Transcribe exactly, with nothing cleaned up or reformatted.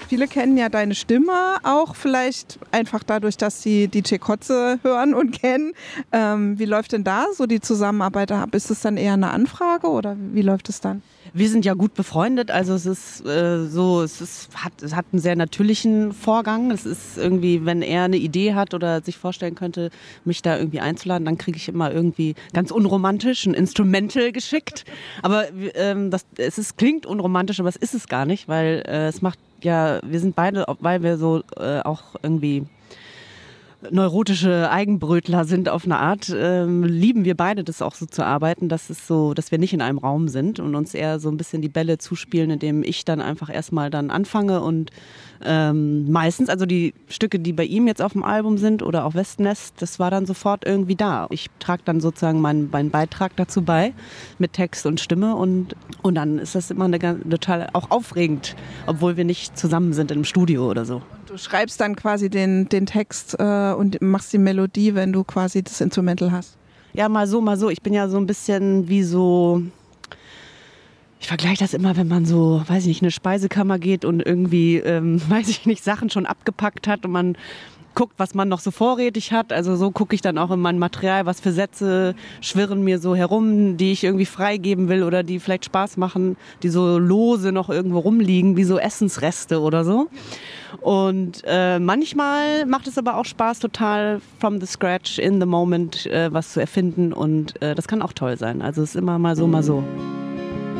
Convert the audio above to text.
Viele kennen ja deine Stimme auch vielleicht einfach dadurch, dass sie D J Koze hören und kennen. Ähm, wie läuft denn da so die Zusammenarbeit ab? Ist es dann eher eine Anfrage oder wie läuft es dann? Wir sind ja gut befreundet, also es ist äh, so, es ist, hat, es hat einen sehr natürlichen Vorgang. Es ist irgendwie, wenn er eine Idee hat oder sich vorstellen könnte, mich da irgendwie einzuladen, dann kriege ich immer irgendwie ganz unromantisch ein Instrumental geschickt. Aber ähm, das, es ist, klingt unromantisch, aber es ist es gar nicht, weil äh, es macht ja, wir sind beide, weil wir so äh, auch irgendwie neurotische Eigenbrötler sind auf eine Art, ähm, lieben wir beide das auch so zu arbeiten, dass es so, dass wir nicht in einem Raum sind und uns eher so ein bisschen die Bälle zuspielen, indem ich dann einfach erstmal dann anfange und ähm, meistens, also die Stücke, die bei ihm jetzt auf dem Album sind oder auch Westnest, das war dann sofort irgendwie da. Ich trage dann sozusagen meinen, meinen Beitrag dazu bei mit Text und Stimme und, und dann ist das immer eine, total auch aufregend, obwohl wir nicht zusammen sind im Studio oder so. Du schreibst dann quasi den, den Text äh, und machst die Melodie, wenn du quasi das Instrumental hast. Ja, mal so, mal so. Ich bin ja so ein bisschen wie so, ich vergleiche das immer, wenn man so, weiß ich nicht, in eine Speisekammer geht und irgendwie, ähm, weiß ich nicht, Sachen schon abgepackt hat und man guckt, was man noch so vorrätig hat. Also so gucke ich dann auch in mein Material, was für Sätze schwirren mir so herum, die ich irgendwie freigeben will oder die vielleicht Spaß machen, die so lose noch irgendwo rumliegen, wie so Essensreste oder so. Und äh, manchmal macht es aber auch Spaß, total from the scratch, in the moment äh, was zu erfinden und äh, das kann auch toll sein. Also es ist immer mal so, mal so.